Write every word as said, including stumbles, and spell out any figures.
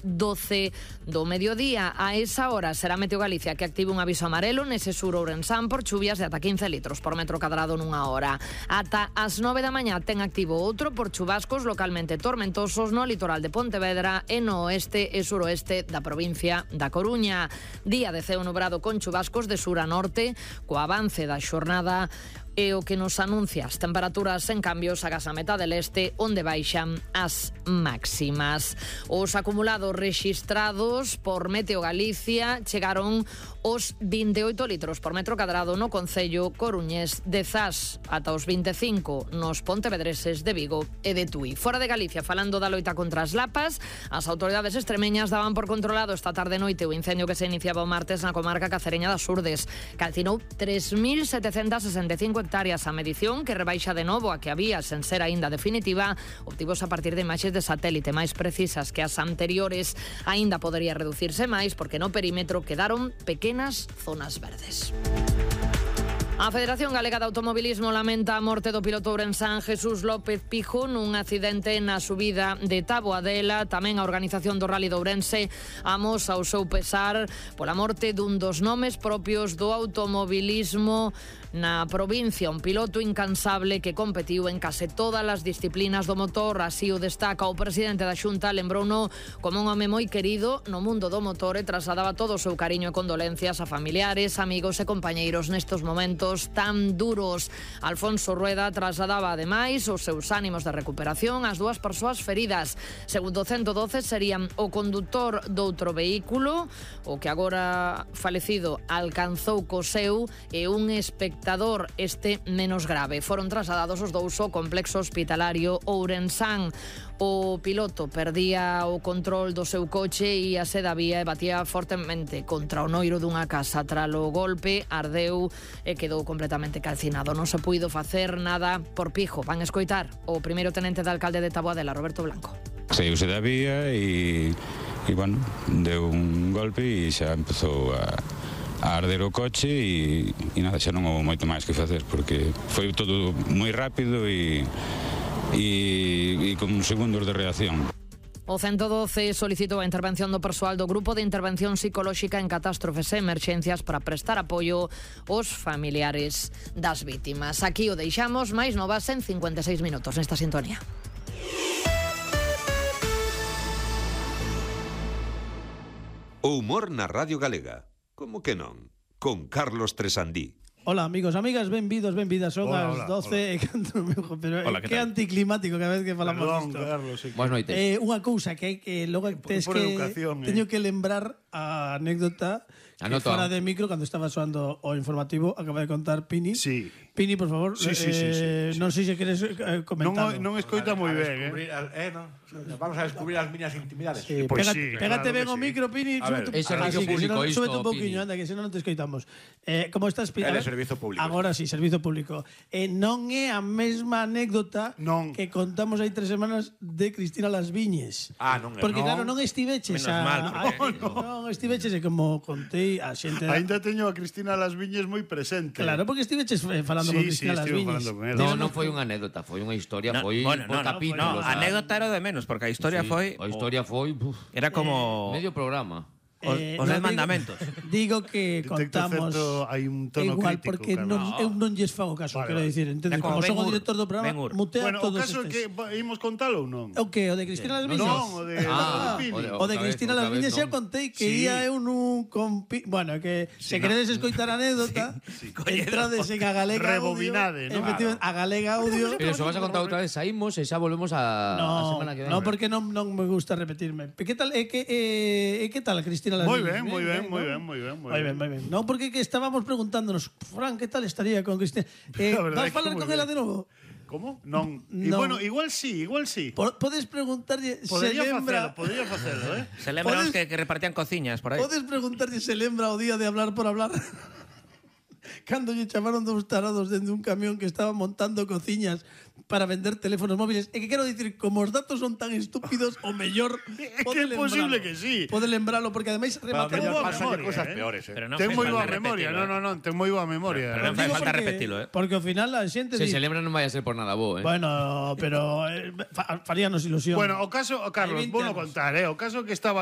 as doce do mediodía. A esa hora será Meteo Galicia que active un aviso amarelo nese sur ourensán por chuvias de ata quince litros por metro cadrado nunha hora. Ata as nove da mañá ten activo outro por chubascos localmente tormentosos no litoral de Pontevedra e no oeste e suroeste da provincia da Coruña. Día de ceo nubrado con chubascos de sur a norte, co avance da xornada e o que nos anuncia as temperaturas en cambios agás a metade leste onde baixan as máximas. Os acumulados rexistrados por Meteo Galicia chegaron os vinte e oito litros por metro cadrado no concello coruñés de Zas, ata os vinte e cinco nos pontevedreses de Vigo e de Tui. Fora de Galicia, falando da loita contra as lapas, as autoridades extremeñas daban por controlado esta tarde noite o incendio que se iniciaba o martes na comarca cacereña das Urdes. Calcinou tres mil setecentas sesenta e cinco hectáreas. A medición, que rebaixa de novo a que había sen ser aínda definitiva, obtivos a partir de imaxes de satélite máis precisas que as anteriores. Aínda podería reducirse máis porque no perímetro quedaron pequenas zonas verdes. A Federación Galega de Automobilismo lamenta a morte do piloto ourensán Jesús López Pijo nun accidente na subida de Taboadela. Tamén a organización do Rally de Ourense amosa o seu pesar pola morte dun dos nomes propios do automobilismo na provincia, un piloto incansable que competiu en case todas as disciplinas do motor. Así o destaca o presidente da Xunta, lembrouno como un home moi querido no mundo do motor e trasladaba todo o seu cariño e condolencias a familiares, amigos e compañeiros nestes momentos tan duros. Alfonso Rueda trasladaba ademais os seus ánimos de recuperación ás dúas persoas feridas. Segundo o ciento doce serían o condutor doutro vehículo, o que agora falecido alcanzou co seu, e un espectador, este menos grave. Foron trasladados os dous ao complexo hospitalario ourensán. O piloto perdía o control do seu coche e a seda vía e batía fortemente contra o noiro dunha casa. Tralo golpe, ardeu e quedou completamente calcinado. Non se puido facer nada por Pijo. Van escoitar o primeiro tenente de alcalde de Taboadela, Roberto Blanco. Saíuse da vía e, e bueno, deu un golpe e xa empezou a a arder o coche e, e nada, xa non houve moito máis que facer porque foi todo moi rápido e, e, e con segundos de reacción. O ciento doce solicitou a intervención do persoal do Grupo de Intervención Psicolóxica en Catástrofes e Emerxencias para prestar apoio aos familiares das vítimas. Aquí o deixamos, máis novas en cincuenta e seis minutos nesta sintonía. O humor na Radio Galega. Como que non? Con Carlos Tresandí. Hola, amigos, amigas, benvidos, benvidas. Son Hola, as hola, doce e canto meu, pero Hola, que, que anticlimático cada vez que falamos Perdón, disto. Carlos, sí que- Buenas noites. Eh, unha cousa que hai que logo tes por que educación, teño eh. que lembrar a anécdota que Anota. fora de micro cando estaba soando o informativo acaba de contar Pini. Sí. Pini, por favor, Sí, sí, sí, eh, sí, sí. non sei se queres eh, Non, comentar. non escoita moi ben, eh? eh no, vamos a descubrir as miñas intimidades. Eh, Pois pégate, sí, pégate claro ben que o sí. micro, Pini. A ver, súbete- é Ah, servicio sí, que público senón- isto, súbete un pouquiño, Pini. anda, que senón non te escoitamos. Eh, como estás, Pini? Ele A é ver, servizo público. Agora sí, servizo público. Eh, non é a mesma anécdota Non. que contamos hai tres semanas de Cristina Las Viñes. Ah, non é. Porque Non. claro, non estiveches Menos a, mal, a, porque- non estiveches e como contei a xente. Ainda teño a Cristina Las Viñes moi presente. Claro, porque estiveches eh, falando Sí, con sí, Cristina Las estivo Viñes. falando con ela. No, non foi unha anécdota, foi unha historia, No, foi bueno, por no, no, capítulos. no, a- anécdota era o de menos, porque a historia Sí, foi a historia foi buf, era como medio programa. os, Eh, os non, dez mandamentos. Digo, digo que Detecto contamos certo, hai un tono igual crítico, porque Carlos. non, eu non lles fago caso, Vale, quero vale. dicir, entendes? É como Como son o Ben Hur, director do programa, Ben Hur. mutea Bueno, o todos caso é estes. que va- imos contalo ou non? O que? O de Cristina Las Viñes? Non, o de Ah, Pini. o de- O de Outra vez, Cristina outra Las vez Viñes xa non. contei que Sí. ia eu nun compi... Bueno, que se queredes escoitar a anécdota, entrades en a Galega Rebobinade, Audio, ¿no? efectivamente, a Galega Audio. Pero se vas a contar outra vez, saímos e xa volvemos a, a No, semana que ven. no, porque non, non me gusta repetirme. Que tal, é que, é, é que tal, Cristina Las Moi Viñes? ben, moi ben, moi ¿no? ben, moi ben, moi Moi ben, moi ben. Non, porque que estábamos preguntándonos, Fran, que tal estaría con Cristina? Eh, La verdad vas é que falar moi con ela de ben. novo? Como? Non. E Non. bueno, igual sí, igual sí. Po- Podes preguntarlle se Podería lembra... facelo, podería facelo, eh? Se lembran Podes- os que, que repartían cociñas por aí. Podes preguntarlle se lembra o día de hablar por hablar. Cando lle chamaron dous tarados dende un camión que estaba montando cociñas para vender teléfonos móviles. E que quero dicir, como os datos son tan estúpidos, o mellor É pode que é posible lembralo. que sí. Pode lembralo, porque ademais Pero a rematou mellor boa pasan memoria, cosas eh. peores, eh. Pero non Ten fai moi falta boa memoria, repetilo, non, non, non, ten moi boa memoria. Pero non fai Digo falta porque- repetilo, eh. Porque ao final a xente Se di, se lembra non vai a ser por nada bo, eh. bueno, pero eh, fa- faríanos ilusión. Bueno, o caso, o Carlos, Hai vinte vou anos. contar, eh? O caso que estaba